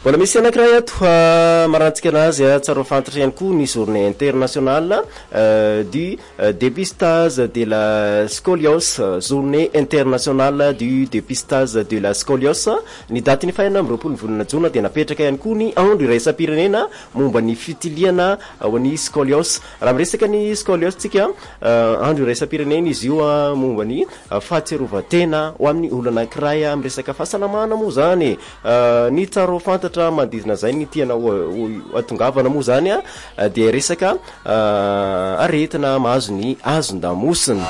Mbola misy anankiray ato marantsika anazy tsara fantatra ihany koa ny journée internationale du dépistage de la scoliose, journée internationale du dépistage de la scoliose. Ny daty ny faina amby 20 volana jona dia napetraka ihany koa ny andro iraisam-pirenena momba ny fitiliana ho an'ny scoliose. Raha miresaka ny scoliose tsika andro iraisam-pirenena izy io momba ny fahatserovan-tena ho amin'ny olona anankiray miresaka fahasalamana moa zany. Ny tsara fantatra mandizina zay ny tiana atongavana moa zany dia resaka aretina mahazo ny azon-damosina.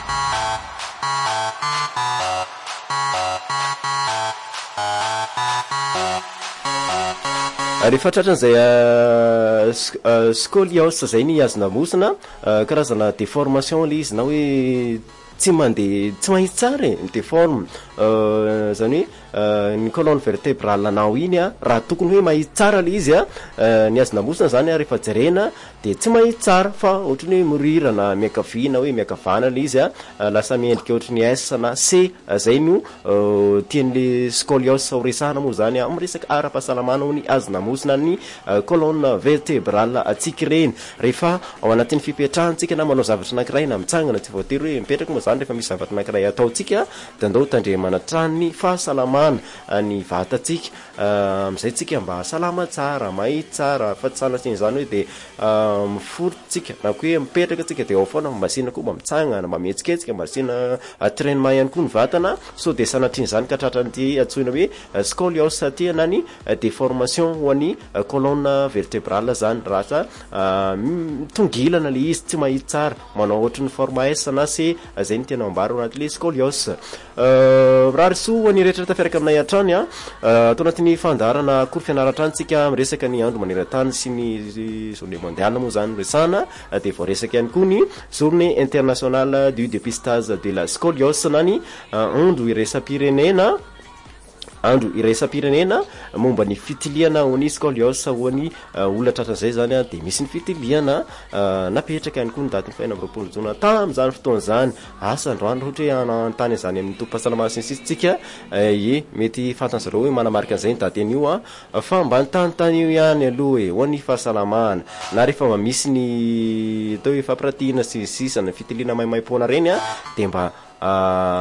Rehefa tratran'izay scoliose zay ny azon-damosina, karazana déformation le izy na hoe tsy mahitsy tsara ny déforme zany hoe ny colonne vertébrale anao iny raha tokony hoe mahitsy tsara le izy ny azon-damosina zany rehefa jerena dia tsy mahitsy tsara fa ohatrany hoe mirirana miakavina hoe miakavana le izy lasa miendrika ohatrany S na C. Zay no tian'le scoliose ho resahana moa zany amin'ny resaka ara-pahasalamana ho ny azon-damosina ny colonne vertébrale atsika ireny. Rehefa ao anatin'ny fipetrahantsika na manao zavatra anankiray na mitsangana tsy voatery hoe mipetraka moa zany rehefa misy zavatra anankiray ataontsika dia andao tandremana trany fahasalamana ny vatantsika amin'izay tsika mba salama tsara mahitsy tsara fa tsy sanatsin'izany hoe dia miforontsika na koa hoe mipetraka tsika dia ao foana mba asiana koa mba mitsangana mba mihetsiketsika mba asiana entraînement ihany koa ny vatana so dia sanatrian'izany ka tratran'ity antsoina hoe scoliose ty na ny déformation ho an'ny colonne vertébrale zany raha tongilana le izy tsy mahitsy tsara manao ohatrany forme S na C. Zay ny tena ambara ao anatin'le scoliose. Raha risoa ny rehetra tafiaraka aminay hatrany atao anatin'ny fandarana kory fianaratra antsika miresaka ny andro maneran-tany sy ny journée mondiale moa zany resana dia voaresaka ihany koa ny journée internationale du dépistage de la scoliose na ny andro iraisam-pirenena momba ny fitiliana ho ny scoliose ho ny olona tratran'izay zany dia misy ny fitiliana napetraka ihany koa ny daty ny faina amby 20 jona tamin'izany fotoana zany asa androandro ohatra hoe anantany izany amin'ny tompo-pahasalamana sy ny sisa tsika mety fantan'zareo hoe manamarika an'izay ny daty an'io fa mba nytanytany io ihany aloha ho an'ny fahasalamana na rehefa misy ny atao hoe fampiratiana sy sisa ny fitiliana maimaimpona reny dia mba